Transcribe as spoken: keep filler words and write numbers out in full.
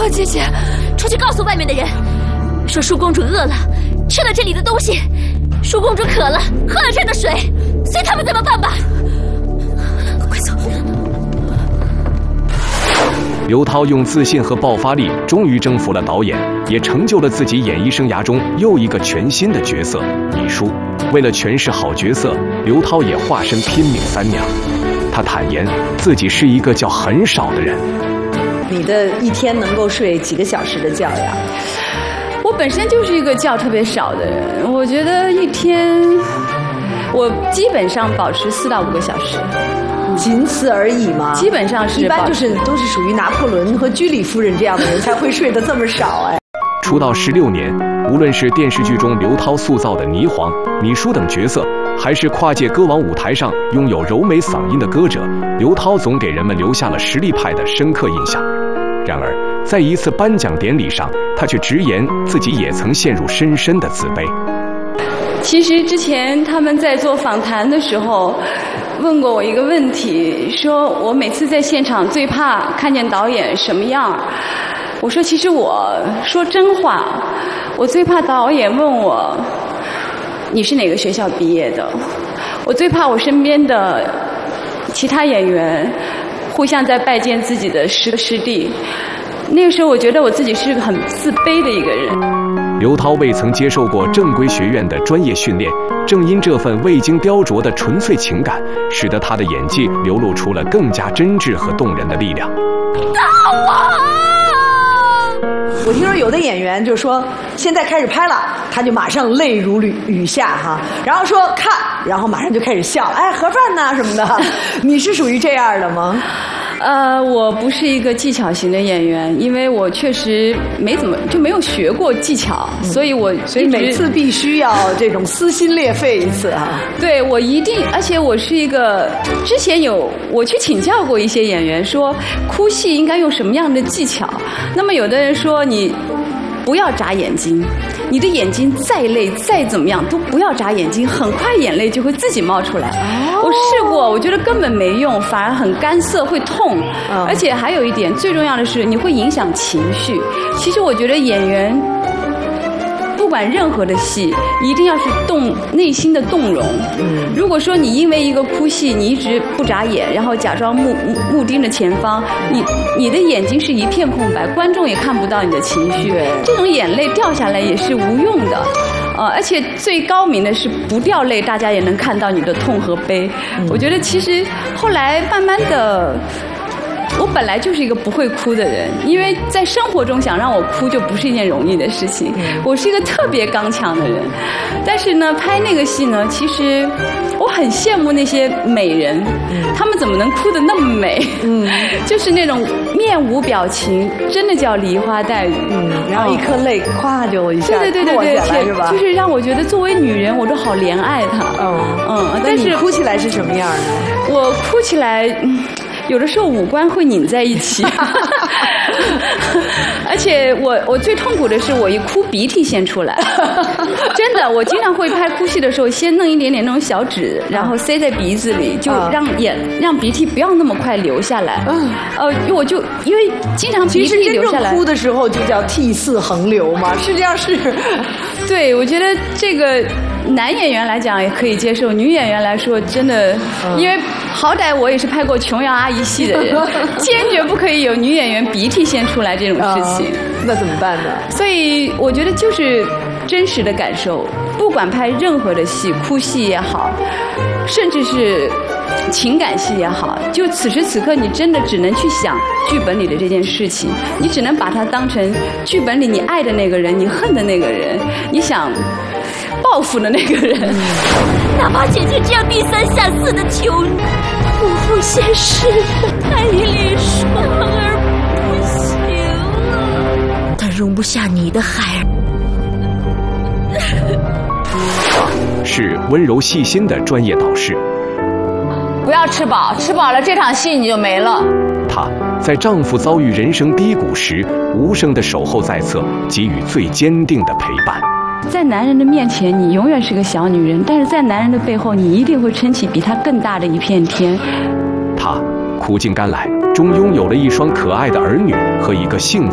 花姐姐，出去告诉外面的人，说舒公主饿了，吃了这里的东西；舒公主渴了，喝了这的水，随他们怎么办吧。快走！ 刘涛用自信和爆发力，终于征服了导演，也成就了自己演艺生涯中又一个全新的角色——秘书。为了诠释好角色，刘涛也化身拼命三娘。他坦言自己是一个觉很少的人。 你的一天能够睡几个小时的觉呀？ 我本身就是一个觉特别少的人，我觉得一天我基本上保持四到五个小时。 仅此而已吗？ 基本上是， 一般就是都是属于拿破仑和居里夫人这样的人才会睡得这么少哎。 出道十六年，无论是电视剧中刘涛塑造的霓凰、米叔等角色，还是跨界歌王舞台上拥有柔美嗓音的歌者，刘涛总给人们留下了实力派的深刻印象。然而，在一次颁奖典礼上，他却直言自己也曾陷入深深的自卑。 其实之前他们在做访谈的时候问过我一个问题，说我每次在现场最怕看见导演什么样。我说其实我说真话，我最怕导演问我你是哪个学校毕业的。我最怕我身边的其他演员互相在拜见自己的师哥师弟。那个时候我觉得我自己是个很自卑的一个人。 刘涛未曾接受过正规学院的专业训练，正因这份未经雕琢的纯粹情感，使得他的演技流露出了更加真挚和动人的力量。 打我！ 我听说有的演员就说现在开始拍了，他就马上泪如雨雨下哈，然后说看，然后马上就开始笑，哎，盒饭呐什么的。你是属于这样的吗？ 呃，我不是一个技巧型的演员，因为我确实没怎么就没有学过技巧，嗯、所以我所以每次必须要这种撕心裂肺一次啊。 对，我一定，而且我是一个之前有我去请教过一些演员，说哭戏应该用什么样的技巧。那么有的人说你不要眨眼睛，你的眼睛再累再怎么样都不要眨眼睛，很快眼泪就会自己冒出来。哦、我试过，我觉得根本没用，反而很干涩，会痛。嗯、而且还有一点，最重要的是你会影响情绪。其实我觉得演员不管任何的戏，一定要是动内心的动容。嗯，如果说你因为一个哭戏，你一直不眨眼，然后假装目目盯着前方，你你的眼睛是一片空白，观众也看不到你的情绪。对，这种眼泪掉下来也是无用的。呃，而且最高明的是不掉泪，大家也能看到你的痛和悲。嗯、我觉得其实后来慢慢的。我本来就是一个不会哭的人，因为在生活中想让我哭就不是一件容易的事情。我是一个特别刚强的人，但是呢，拍那个戏呢，其实我很羡慕那些美人，她们怎么能哭得那么美？嗯，就是那种面无表情，真的叫梨花带雨。 嗯，然后一颗泪咵就一下对对对对对，是吧？就是让我觉得作为女人，我都好怜爱她。 嗯嗯，但是哭起来是什么样的？ 我哭起来。嗯有的时候五官会拧在一起，而且我我最痛苦的是我一哭鼻涕先出来，真的，我经常会拍哭戏的时候先弄一点点那种小纸，然后塞在鼻子里，就让眼让鼻涕不要那么快流下来。嗯，呃，我就因为经常鼻涕流下来， 其实真正哭的时候就叫涕泗横流嘛，是这样是。 对，我觉得这个。男演员来讲也可以接受，女演员来说真的，嗯、因为好歹我也是拍过琼瑶阿姨戏的人，坚决不可以有女演员鼻涕先出来这种事情。 嗯、那怎么办呢？ 所以我觉得就是真实的感受，不管拍任何的戏，哭戏也好，甚至是情感戏也好，就此时此刻你真的只能去想剧本里的这件事情，你只能把它当成剧本里你爱的那个人，你恨的那个人，你想报复的那个人。 哪怕姐姐这样低三下四的求你，不负现实，太一里双儿不行了。他容不下你的海儿。 他是温柔细心的专业导师。 不要吃饱，吃饱了这场戏你就没了。 她在丈夫遭遇人生低谷时，无声的守候在侧，给予最坚定的陪伴。 在男人的面前，你永远是个小女人，但是在男人的背后，你一定会撑起比他更大的一片天。 她苦尽甘来，终拥有了一双可爱的儿女和一个幸福